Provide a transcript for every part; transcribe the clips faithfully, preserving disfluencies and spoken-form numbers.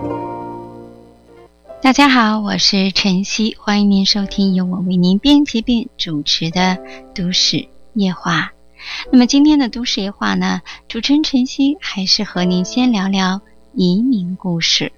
大家好，我是晨曦，欢迎您收听由我为您编辑并主持的都市夜话。那么今天的都市夜话呢，主持人晨曦还是和您先聊聊移民故事。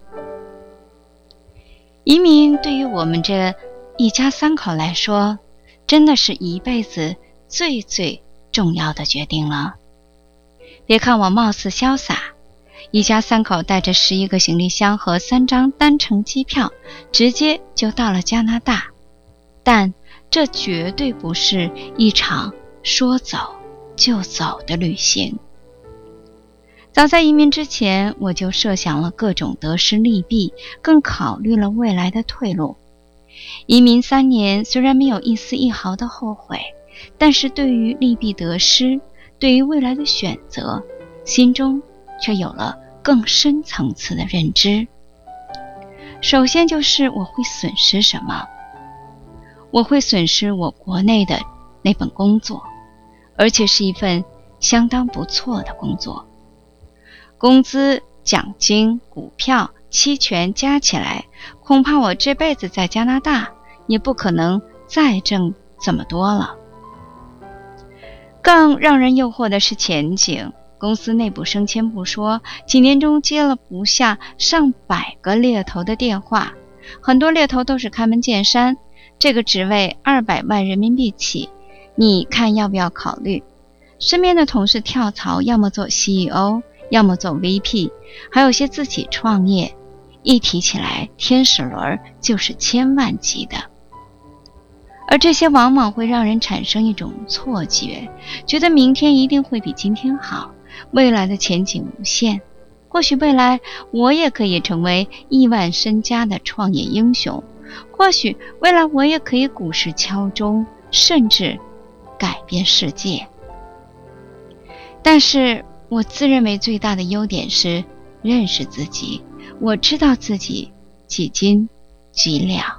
移民对于我们这一家三口来说，真的是一辈子最最重要的决定了。别看我貌似潇洒，一家三口带着十一个行李箱和三张单程机票，直接就到了加拿大。但这绝对不是一场说走就走的旅行。早在移民之前，我就设想了各种得失利弊，更考虑了未来的退路。移民三年，虽然没有一丝一毫的后悔，但是对于利弊得失，对于未来的选择，心中却有了更深层次的认知。首先就是我会损失什么？我会损失我国内的那份工作，而且是一份相当不错的工作。工资、奖金、股票、期权加起来，恐怕我这辈子在加拿大也不可能再挣这么多了。更让人诱惑的是前景。公司内部升迁不说，几年中接了不下上百个猎头的电话，很多猎头都是开门见山，这个职位二百万人民币起，你看要不要考虑？身边的同事跳槽，要么做 C E O， 要么做 V P， 还有些自己创业，一提起来天使轮就是千万级的。而这些往往会让人产生一种错觉，觉得明天一定会比今天好，未来的前景无限，或许未来我也可以成为亿万身家的创业英雄，或许未来我也可以股市敲钟，甚至改变世界。但是我自认为最大的优点是认识自己，我知道自己几斤几两。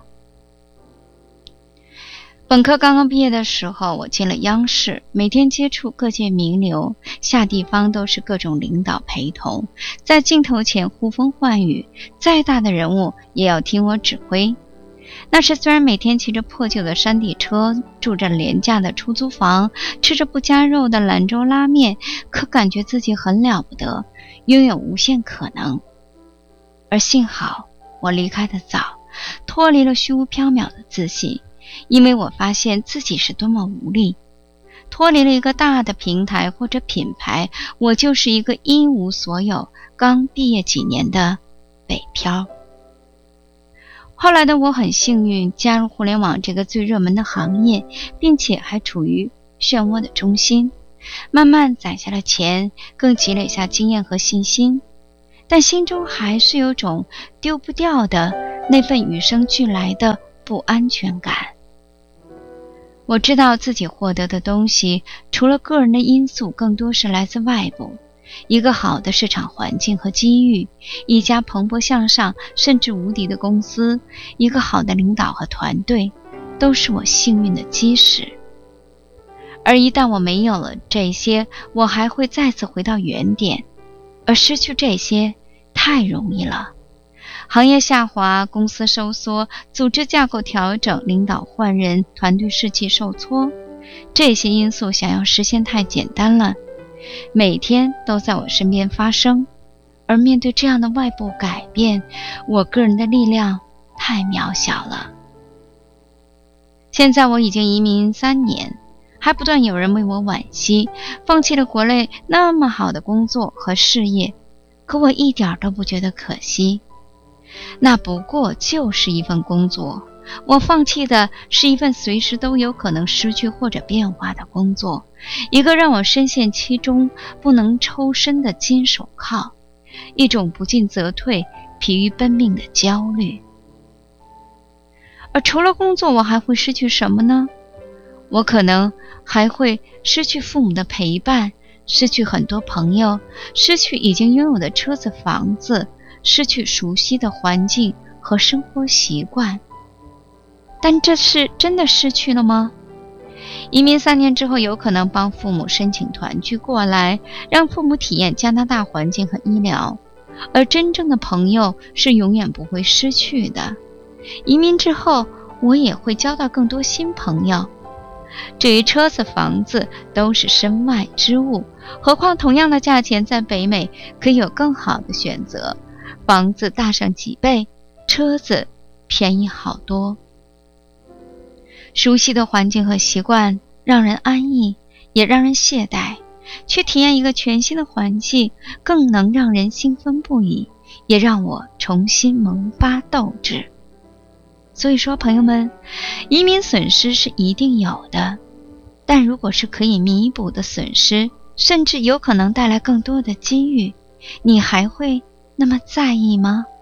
本科刚刚毕业的时候，我进了央视，每天接触各界名流，下地方都是各种领导陪同，在镜头前呼风唤雨，再大的人物也要听我指挥。那时虽然每天骑着破旧的山地车，住着廉价的出租房，吃着不加肉的兰州拉面，可感觉自己很了不得，拥有无限可能。而幸好我离开得早，脱离了虚无缥缈的自信，因为我发现自己是多么无力。脱离了一个大的平台或者品牌，我就是一个一无所有，刚毕业几年的北漂。后来的我很幸运，加入互联网这个最热门的行业，并且还处于漩涡的中心，慢慢攒下了钱，更积累下经验和信心，但心中还是有种丢不掉的那份与生俱来的不安全感。我知道自己获得的东西，除了个人的因素，更多是来自外部。一个好的市场环境和机遇，一家蓬勃向上甚至无敌的公司，一个好的领导和团队，都是我幸运的基石。而一旦我没有了这些，我还会再次回到原点，而失去这些太容易了。行业下滑，公司收缩，组织架构调整，领导换人，团队士气受挫，这些因素想要实现太简单了，每天都在我身边发生。而面对这样的外部改变，我个人的力量太渺小了。现在我已经移民三年，还不断有人为我惋惜，放弃了国内那么好的工作和事业，可我一点都不觉得可惜。那不过就是一份工作，我放弃的是一份随时都有可能失去或者变化的工作，一个让我深陷其中不能抽身的金手铐，一种不进则退、疲于奔命的焦虑。而除了工作，我还会失去什么呢？我可能还会失去父母的陪伴，失去很多朋友，失去已经拥有的车子、房子，失去熟悉的环境和生活习惯。但这是真的失去了吗？移民三年之后，有可能帮父母申请团聚过来，让父母体验加拿大环境和医疗。 而真正的朋友是永远不会失去的。移民之后，我也会交到更多新朋友。至于车子、房子，都是身外之物，何况同样的价钱，在北美可以有更好的选择，房子大上几倍，车子便宜好多。熟悉的环境和习惯让人安逸，也让人懈怠，去体验一个全新的环境，更能让人兴奋不已，也让我重新萌发斗志。所以说，朋友们，移民损失是一定有的，但如果是可以弥补的损失，甚至有可能带来更多的机遇，你还会那么在意吗？